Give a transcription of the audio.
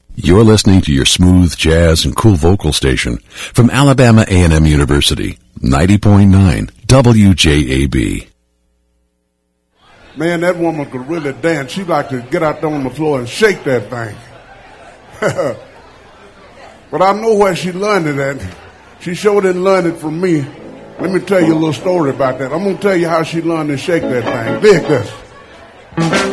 You're listening to your smooth jazz and cool vocal station from Alabama A&M University, 90.9 WJAB. Man, that woman could really dance. She'd like to get out there on the floor and shake that thing. But I know where she learned it at. She sure didn't learn it from me. Let me tell you a little story about that. I'm going to tell you how she learned to shake that thing. Dig this.